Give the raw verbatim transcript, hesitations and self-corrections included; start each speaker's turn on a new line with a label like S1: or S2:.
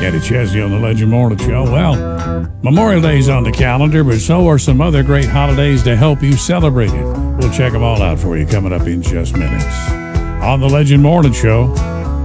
S1: Eddie Chesney on the Legend Morning Show. Well, Memorial Day's on the calendar, but so are some other great holidays to help you celebrate it. We'll check them all out for you coming up in just minutes on the Legend Morning Show.